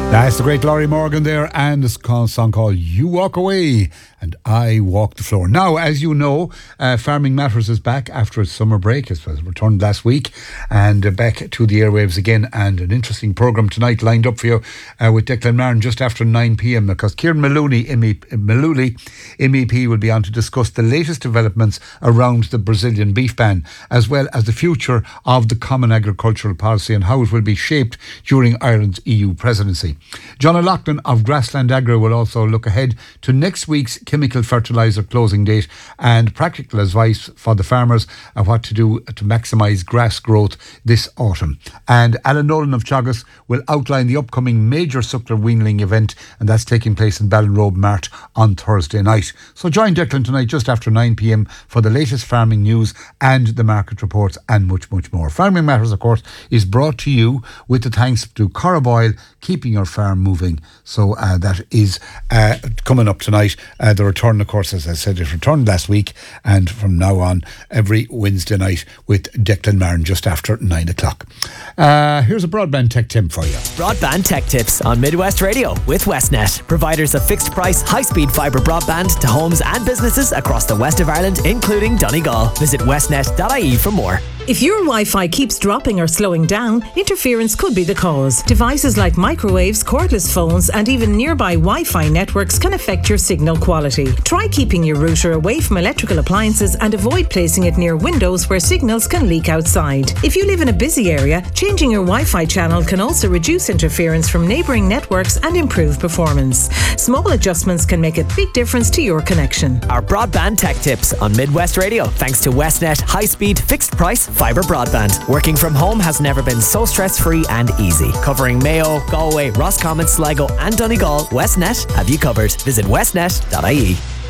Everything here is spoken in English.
That's the great Laurie Morgan there, and this song called You Walk Away and I Walk the Floor. Now, as you know, Farming Matters is back after its summer break. It was returned last week and back to the airwaves again, and an interesting programme tonight lined up for you with Declan Martin just after 9pm, because Kieran Malooly, MEP, will be on to discuss the latest developments around the Brazilian beef ban, as well as the future of the Common Agricultural Policy and how it will be shaped during Ireland's EU presidency. John O'Loughlin of Grassland Agro will also look ahead to next week's chemical fertiliser closing date and practical advice for the farmers on what to do to maximise grass growth this autumn. And Alan Nolan of Teagasc will outline the upcoming major suckler weanling event, and that's taking place in Ballinrobe Mart on Thursday night. So join Declan tonight just after 9pm for the latest farming news and the market reports and much, much more. Farming Matters, of course, is brought to you with the thanks to Corraboil, keeping your farm moving. So that is coming up tonight. The return, of course, as I said, it returned last week, and from now on every Wednesday night with Declan Martin just after 9 o'clock. Here's a broadband tech tip for you. Broadband tech tips on Midwest Radio with Westnet, providers of fixed price, high-speed fibre broadband to homes and businesses across the west of Ireland, including Donegal. Visit westnet.ie for more. If your Wi-Fi keeps dropping or slowing down, interference could be the cause. Devices like microwaves, cordless phones, and even nearby Wi-Fi networks can affect your signal quality. Try keeping your router away from electrical appliances and avoid placing it near windows where signals can leak outside. If you live in a busy area, changing your Wi-Fi channel can also reduce interference from neighbouring networks and improve performance. Small adjustments can make a big difference to your connection. Our broadband tech tips on Midwest Radio, thanks to Westnet high-speed, fixed-price fibre broadband. Working from home has never been so stress-free and easy. Covering Mayo, Galway, Roscommon, Sligo and Donegal, Westnet have you covered. Visit westnet.ie.